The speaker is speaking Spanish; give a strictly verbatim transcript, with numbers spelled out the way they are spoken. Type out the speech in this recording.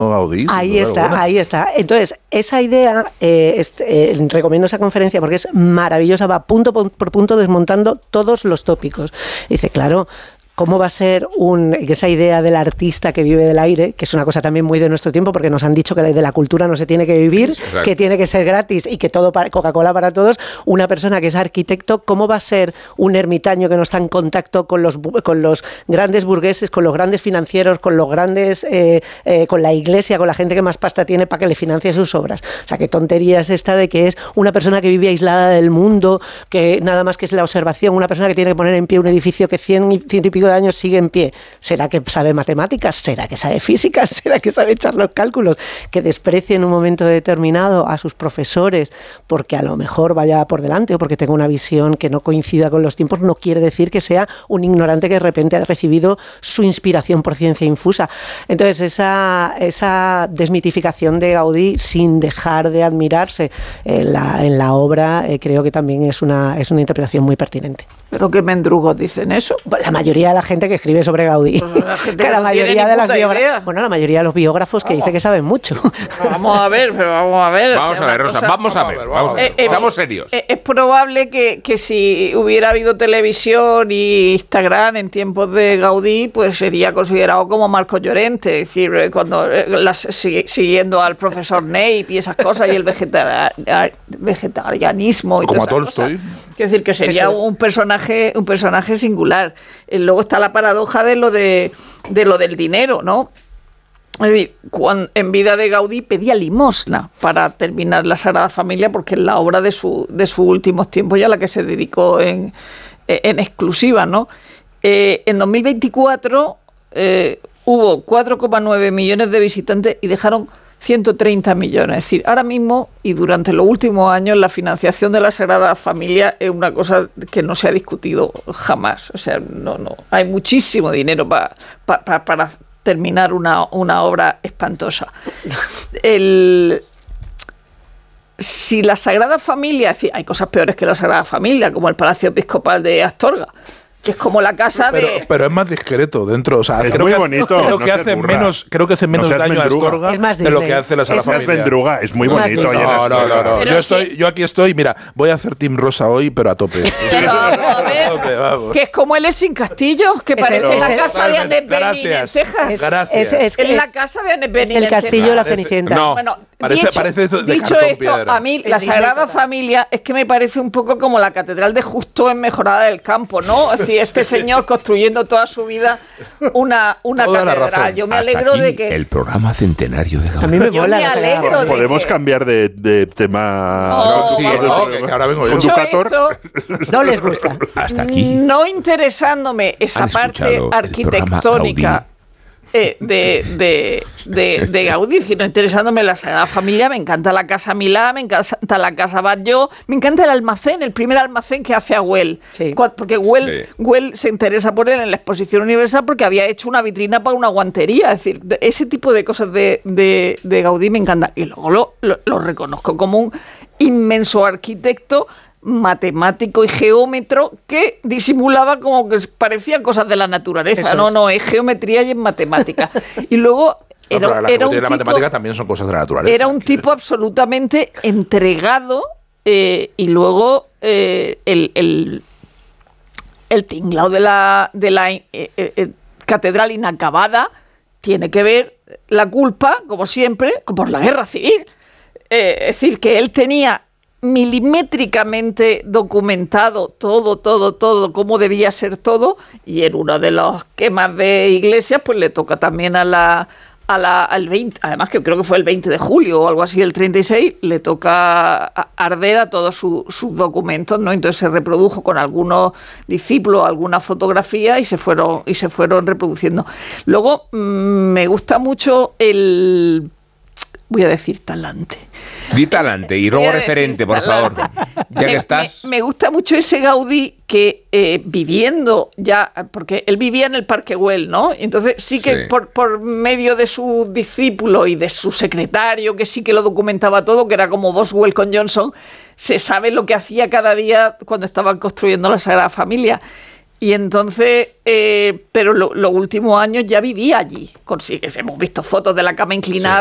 o Gaudí. Ahí está, buena. ahí está. Entonces, esa idea, eh, este, eh, recomiendo esa conferencia porque es maravillosa, va punto por punto desmontando todos los tópicos. Dice, claro, ¿cómo va a ser un, esa idea del artista que vive del aire, que es una cosa también muy de nuestro tiempo, porque nos han dicho que de la cultura no se tiene que vivir, Exacto. que tiene que ser gratis y que todo para Coca-Cola para todos? Una persona que es arquitecto, ¿cómo va a ser un ermitaño que no está en contacto con los, con los grandes burgueses, con los grandes financieros, con los grandes, eh, eh, con la iglesia, con la gente que más pasta tiene para que le financie sus obras? O sea, qué tontería es esta de que es una persona que vive aislada del mundo, que nada más que es la observación, una persona que tiene que poner en pie un edificio que cien y, ciento y pico de años sigue en pie. ¿Será que sabe matemáticas? ¿Será que sabe física? ¿Será que sabe echar los cálculos? Que desprecie en un momento determinado a sus profesores porque a lo mejor vaya por delante o porque tenga una visión que no coincida con los tiempos, no quiere decir que sea un ignorante que de repente ha recibido su inspiración por ciencia infusa. Entonces, esa, esa desmitificación de Gaudí sin dejar de admirarse en la, en la obra, eh, creo que también es una, es una interpretación muy pertinente. ¿Pero qué mendrugos dicen eso? La mayoría de la gente que escribe sobre Gaudí. Pues la gente que la no mayoría de las biógrafos, bueno, la mayoría de los biógrafos que dice que saben mucho. Pero vamos a ver, pero vamos a ver. Vamos o sea, a ver, Rosa, cosa, vamos a ver, vamos a ver. Eh, Estamos eh, serios. Eh, es probable que, que si hubiera habido televisión y Instagram en tiempos de Gaudí, pues sería considerado como Marcos Llorente, es decir, cuando las, si, siguiendo al profesor Ney y esas cosas y el vegetar, vegetarianismo y como a Tolstoy. Quiero decir que sería es. un personaje, un personaje singular. Eh, luego está la paradoja de lo de, de lo del dinero, ¿no? Es decir, cuando, en vida de Gaudí pedía limosna para terminar la Sagrada Familia, porque es la obra de su de sus últimos tiempos y a la que se dedicó en, en exclusiva, ¿no? Eh, en dos mil veinticuatro eh, hubo cuatro coma nueve millones de visitantes y dejaron ciento treinta millones. Es decir, ahora mismo y durante los últimos años la financiación de la Sagrada Familia es una cosa que no se ha discutido jamás. O sea, no, no, hay muchísimo dinero pa, pa, pa, para terminar una, una obra espantosa. El, si la Sagrada Familia, es decir, hay cosas peores que la Sagrada Familia, como el Palacio Episcopal de Astorga, que es como la casa pero, de... Pero es más discreto dentro, o sea, es creo muy que, bonito. Creo no que hace menos, creo que hace menos no daño a Astorga de lo que hace la Sagrada Familia. Es Vendruga, es muy es bonito. No, no, no, no. Yo, estoy, sí. yo aquí estoy, mira, voy a hacer Team Rosa hoy, pero a tope. Pero vamos a ver, a tope, vamos. Que es como él es sin castillo, que es parece el, la casa de Annette Bening en Texas. Gracias. Es, es, es la casa de Annette Bening en Texas. El castillo de la Cenicienta. No, bueno, parece, dicho, parece de dicho cartón esto, piedra. a mí la Sagrada Familia es que me parece un poco como la Catedral de Justo en Mejorada del Campo, ¿no? Es decir, este señor construyendo toda su vida una, una catedral. Yo me Hasta alegro aquí de que... el programa centenario de Gaudí. A mí me mola. Yo me alegro de Podemos que... cambiar de, de tema... No, sí, no, que, que ahora vengo yo. Conducator. No les gusta. Hasta aquí. No interesándome esa parte arquitectónica eh, de, de, de, de Gaudí, sino interesándome la Sagrada Familia. Me encanta la Casa Milá, me encanta la Casa Batlló, me encanta el almacén, el primer almacén que hace a Güell. Sí. Porque Güell, sí. Güell se interesa por él en la Exposición Universal porque había hecho una vitrina para una guantería. Es decir, ese tipo de cosas de, de, de Gaudí me encantan. Y luego lo, lo, lo reconozco como un inmenso arquitecto, matemático y geómetro que disimulaba como que parecían cosas de la naturaleza. Eso no, es. no, es geometría y es matemática. Y luego era, no, la era un y la tipo, matemática también son cosas de la naturaleza. Era un tipo absolutamente entregado eh, y luego eh, el, el, el tinglao de la, de la eh, eh, catedral inacabada tiene que ver la culpa, como siempre, por la guerra civil. Eh, es decir, que él tenía milimétricamente documentado todo, todo, todo, cómo debía ser todo, y en una de las quemas de iglesias, pues le toca también a la, a la, al veinte, además que creo que fue el veinte de julio o algo así, el treinta y seis, le toca arder a todos su, sus documentos, ¿no? Entonces se reprodujo con algunos discípulos, algunas fotografías y se fueron, y se fueron reproduciendo. Luego, mmm, me gusta mucho el... voy a decir talante. Di talante y luego referente, por talante. favor. Ya me, que estás... Me, me gusta mucho ese Gaudí que eh, viviendo ya, porque él vivía en el Parque Güell, ¿no? Entonces sí que sí. Por, por medio de su discípulo y de su secretario, que sí que lo documentaba todo, que era como Boswell con Johnson, se sabe lo que hacía cada día cuando estaban construyendo la Sagrada Familia. Y entonces, eh, pero los lo últimos años ya vivía allí. Consigues, hemos visto fotos de la cama inclinada.